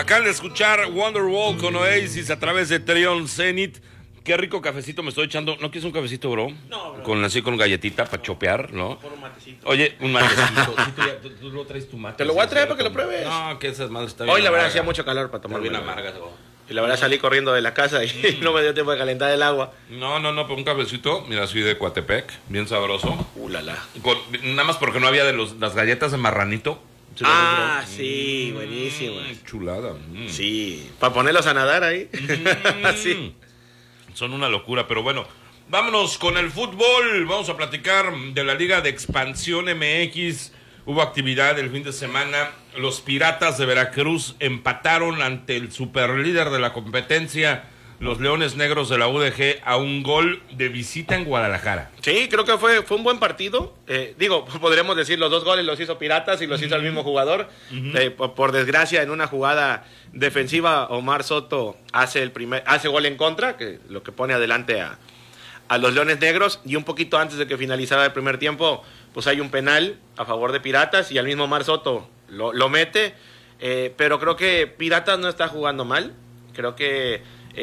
Acaban de escuchar Wonderwall con Oasis a través de Trion Zenith. Qué rico cafecito me estoy echando. ¿No quieres un cafecito, bro? No, bro. Así con galletita para chopear, ¿no? Por un matecito. Oye, un matecito. Sí, tú lo traes tu mate. Te lo voy a traer para que lo pruebes. No, que esas madres están bien Hoy la verdad amargas. hacía mucho calor para tomar Bien vino. amargas, bro. Y la verdad salí corriendo de la casa y no me dio tiempo de calentar el agua. No, pero un cafecito, mira, soy de Coatepec, bien sabroso. La. Nada más porque no había de las galletas de marranito. ¿Sí las ves, bro? Sí, buenísimo. Chulada. Sí, para ponerlos a nadar ahí. Sí. Son una locura, pero bueno, vámonos con el fútbol. Vamos a platicar de la Liga de Expansión MX. Hubo actividad el fin de semana. Los Piratas de Veracruz empataron ante el superlíder de la competencia, los Leones Negros de la UDG, a un gol de visita en Guadalajara. Sí, creo que fue un buen partido. Podríamos decir, los 2 goles los hizo Piratas y los hizo el mismo jugador. Por desgracia, en una jugada defensiva, Omar Soto hace gol en contra, que lo que pone adelante a los Leones Negros. Y un poquito antes de que finalizara el primer tiempo, pues hay un penal a favor de Piratas y al mismo Omar Soto lo mete. Pero creo que Piratas no está jugando mal. Creo que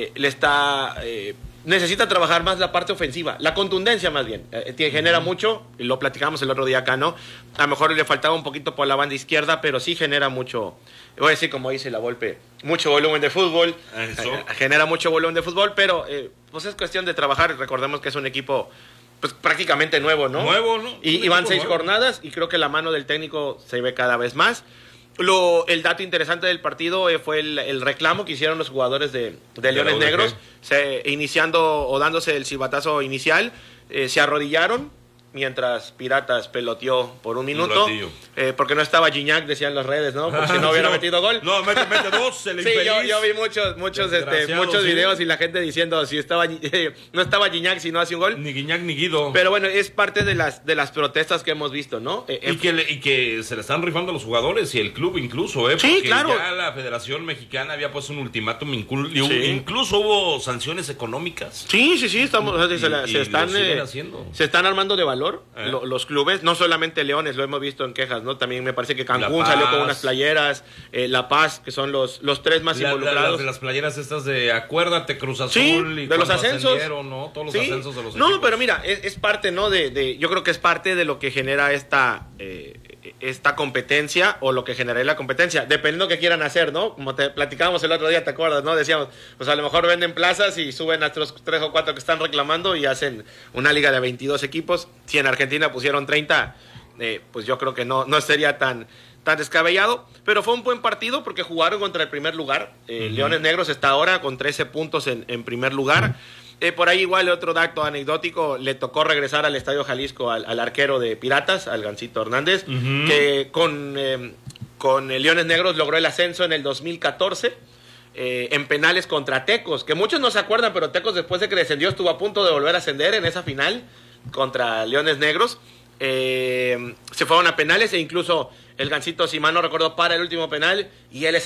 necesita trabajar más la parte ofensiva, la contundencia más bien. Genera mucho, lo platicamos el otro día acá, ¿no? A lo mejor le faltaba un poquito por la banda izquierda, pero sí genera mucho, voy a decir como dice la Volpe, mucho volumen de fútbol. Genera mucho volumen de fútbol, pero pues es cuestión de trabajar. Recordemos que es un equipo pues prácticamente nuevo, ¿no? Nuevo, ¿no? Y van 6 jornadas y creo que la mano del técnico se ve cada vez más. El dato interesante del partido fue el reclamo que hicieron los jugadores de Leones Negros, iniciando o dándose el silbatazo inicial, se arrodillaron mientras Piratas peloteó por un minuto, porque no estaba Gignac, decían las redes, ¿no? Porque si no hubiera metido gol. No, mete 2, el sí, infeliz. yo vi muchos videos y la gente diciendo si no estaba Gignac si no hacía un gol. Ni Gignac ni Guido. Pero bueno, es parte de las protestas que hemos visto, ¿no? Y que se le están rifando a los jugadores y el club incluso, Sí, porque claro. ya la Federación Mexicana había puesto un ultimátum, incluso hubo sanciones económicas. Sí, estamos, se están armando de valor los clubes, no solamente Leones, lo hemos visto en quejas, ¿no? También me parece que Cancún salió con unas playeras, La Paz, que son los 3 más involucrados. De las playeras estas de Acuérdate, Cruz Azul, sí, y de los ascensos, ¿no? Todos los ascensos de los equipos. No, pero mira, es parte, ¿no? Yo creo que es parte de lo que genera esta competencia o lo que genera la competencia, dependiendo de qué quieran hacer, ¿no? Como te platicábamos el otro día, ¿te acuerdas, no? Decíamos, pues a lo mejor venden plazas y suben a otros 3 o 4 que están reclamando y hacen una liga de 22 equipos. Si en Argentina pusieron 30, pues yo creo que no sería tan descabellado, pero fue un buen partido porque jugaron contra el primer lugar. Leones Negros está ahora con 13 puntos en primer lugar. Por ahí igual otro dato anecdótico, le tocó regresar al Estadio Jalisco al arquero de Piratas, al Gancito Hernández, que con Leones Negros logró el ascenso en el 2014 en penales contra Tecos, que muchos no se acuerdan, pero Tecos después de que descendió estuvo a punto de volver a ascender en esa final contra Leones Negros. Se fueron a penales e incluso el Gancito, si mal no recuerdo, para el último penal y él es